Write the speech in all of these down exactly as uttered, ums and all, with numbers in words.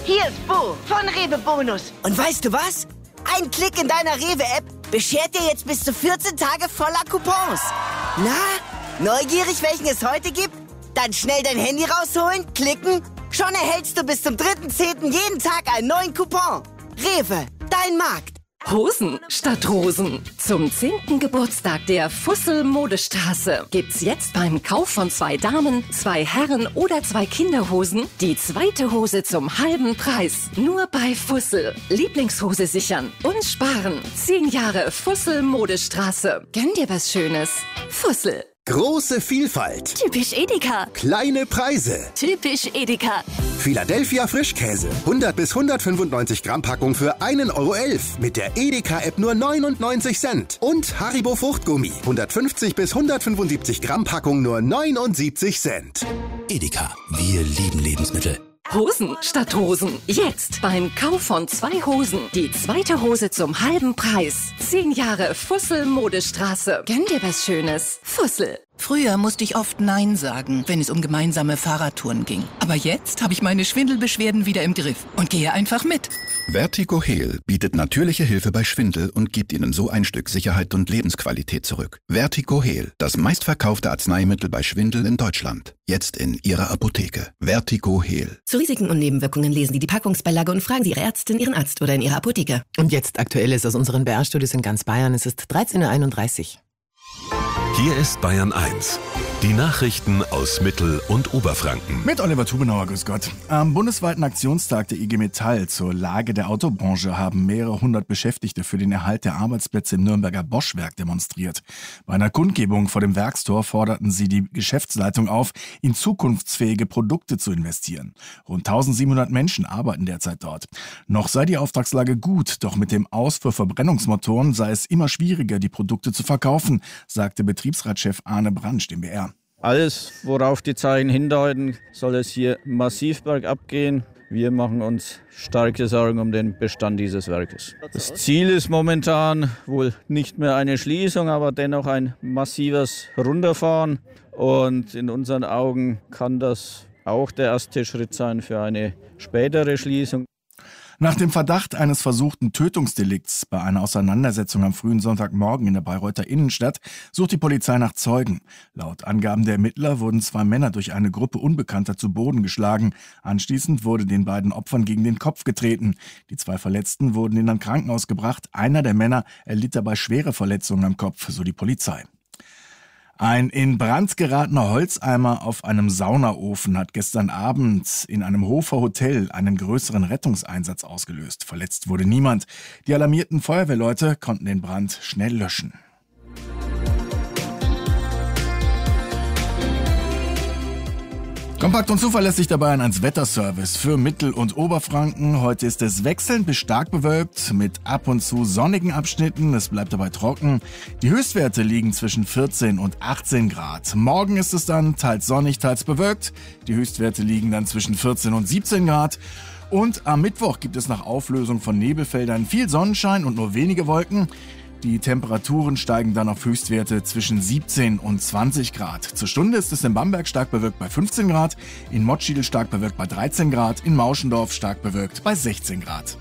Hier ist Bo von Rewe Bonus. Und weißt du was? Ein Klick in deiner Rewe-App beschert dir jetzt bis zu vierzehn Tage voller Coupons. Na, neugierig, welchen es heute gibt? Dann schnell dein Handy rausholen, klicken. Schon erhältst du bis zum dritten zehnten jeden Tag einen neuen Coupon. Rewe, dein Markt. Hosen statt Rosen. Zum zehnten Geburtstag der Fussel Modestraße gibt's jetzt beim Kauf von zwei Damen, zwei Herren oder zwei Kinderhosen die zweite Hose zum halben Preis. Nur bei Fussel. Lieblingshose sichern und sparen. Zehn Jahre Fussel Modestraße. Gönn dir was Schönes. Fussel. Große Vielfalt. Typisch Edeka. Kleine Preise. Typisch Edeka. Philadelphia Frischkäse. hundert bis hundertfünfundneunzig Gramm Packung für einen Euro elf. Mit der Edeka-App nur neunundneunzig Cent. Und Haribo Fruchtgummi. hundertfünfzig bis hundertfünfundsiebzig Gramm Packung nur neunundsiebzig Cent. Edeka. Wir lieben Lebensmittel. Hosen statt Rosen. Jetzt beim Kauf von zwei Hosen die zweite Hose zum halben Preis. Zehn Jahre Fussel Modestraße. Gönn dir was Schönes. Fussel. Früher musste ich oft Nein sagen, wenn es um gemeinsame Fahrradtouren ging. Aber jetzt habe ich meine Schwindelbeschwerden wieder im Griff und gehe einfach mit. Vertigo Heal bietet natürliche Hilfe bei Schwindel und gibt Ihnen so ein Stück Sicherheit und Lebensqualität zurück. Vertigo Heal, das meistverkaufte Arzneimittel bei Schwindel in Deutschland. Jetzt in Ihrer Apotheke. Vertigo Heal. Zu Risiken und Nebenwirkungen lesen Sie die Packungsbeilage und fragen Sie Ihre Ärztin, Ihren Arzt oder in Ihrer Apotheke. Und jetzt Aktuelles aus unseren B R-Studios in ganz Bayern. Es ist dreizehn Uhr einunddreißig. Hier ist Bayern eins. Die Nachrichten aus Mittel- und Oberfranken. Mit Oliver Tubenauer, grüß Gott. Am bundesweiten Aktionstag der I G Metall zur Lage der Autobranche haben mehrere hundert Beschäftigte für den Erhalt der Arbeitsplätze im Nürnberger Bosch-Werk demonstriert. Bei einer Kundgebung vor dem Werkstor forderten sie die Geschäftsleitung auf, in zukunftsfähige Produkte zu investieren. Rund eintausendsiebenhundert Menschen arbeiten derzeit dort. Noch sei die Auftragslage gut, doch mit dem Aus für Verbrennungsmotoren sei es immer schwieriger, die Produkte zu verkaufen, sagte Betriebsratschef Arne Brandsch dem B R. Alles, worauf die Zeichen hindeuten, soll es hier massiv bergab gehen. Wir machen uns starke Sorgen um den Bestand dieses Werkes. Das Ziel ist momentan wohl nicht mehr eine Schließung, aber dennoch ein massives Runterfahren. Und in unseren Augen kann das auch der erste Schritt sein für eine spätere Schließung. Nach dem Verdacht eines versuchten Tötungsdelikts bei einer Auseinandersetzung am frühen Sonntagmorgen in der Bayreuther Innenstadt sucht die Polizei nach Zeugen. Laut Angaben der Ermittler wurden zwei Männer durch eine Gruppe Unbekannter zu Boden geschlagen. Anschließend wurde den beiden Opfern gegen den Kopf getreten. Die zwei Verletzten wurden in ein Krankenhaus gebracht. Einer der Männer erlitt dabei schwere Verletzungen am Kopf, so die Polizei. Ein in Brand geratener Holzeimer auf einem Saunaofen hat gestern Abend in einem Hofer Hotel einen größeren Rettungseinsatz ausgelöst. Verletzt wurde niemand. Die alarmierten Feuerwehrleute konnten den Brand schnell löschen. Kompakt und zuverlässig dabei ein eins Wetterservice für Mittel- und Oberfranken. Heute ist es wechselnd bis stark bewölkt mit ab und zu sonnigen Abschnitten. Es bleibt dabei trocken. Die Höchstwerte liegen zwischen vierzehn und achtzehn Grad. Morgen ist es dann teils sonnig, teils bewölkt. Die Höchstwerte liegen dann zwischen vierzehn und siebzehn Grad. Und am Mittwoch gibt es nach Auflösung von Nebelfeldern viel Sonnenschein und nur wenige Wolken. Die Temperaturen steigen dann auf Höchstwerte zwischen siebzehn und zwanzig Grad. Zur Stunde ist es in Bamberg stark bewölkt bei fünfzehn Grad, in Mottschiedl stark bewölkt bei dreizehn Grad, in Mauschendorf stark bewölkt bei sechzehn Grad.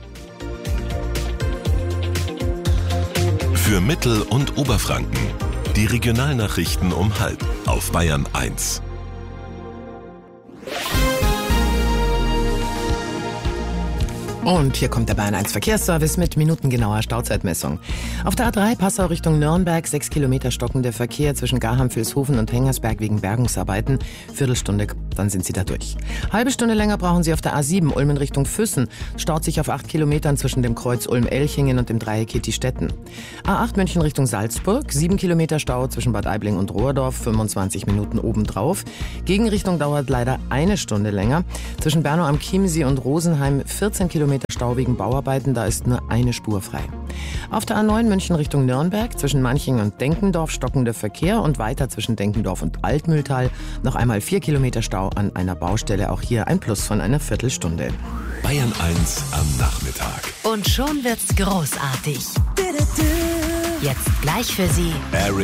Für Mittel- und Oberfranken. Die Regionalnachrichten um halb auf Bayern eins. Und hier kommt der Bayern eins Verkehrsservice mit minutengenauer Stauzeitmessung. Auf der A drei Passau Richtung Nürnberg, sechs Kilometer stockender Verkehr zwischen Garham-Vilshofen und Hengersberg wegen Bergungsarbeiten. Viertelstunde, dann sind Sie da durch. Halbe Stunde länger brauchen Sie auf der A sieben Ulm in Richtung Füssen. Staut sich auf acht Kilometern zwischen dem Kreuz Ulm-Elchingen und dem Dreieck Hitti-Stetten. A acht München Richtung Salzburg, sieben Kilometer Stau zwischen Bad Aibling und Rohrdorf, fünfundzwanzig Minuten obendrauf. Gegenrichtung dauert leider eine Stunde länger. Zwischen Bernau am Chiemsee und Rosenheim vierzehn Kilometer Stau wegen Bauarbeiten, da ist nur eine Spur frei. Auf der A neun München Richtung Nürnberg, zwischen Manching und Denkendorf stockender Verkehr und weiter zwischen Denkendorf und Altmühltal noch einmal vier Kilometer Stau an einer Baustelle, auch hier ein Plus von einer Viertelstunde. Bayern eins am Nachmittag. Und schon wird's großartig. Jetzt gleich für Sie Eric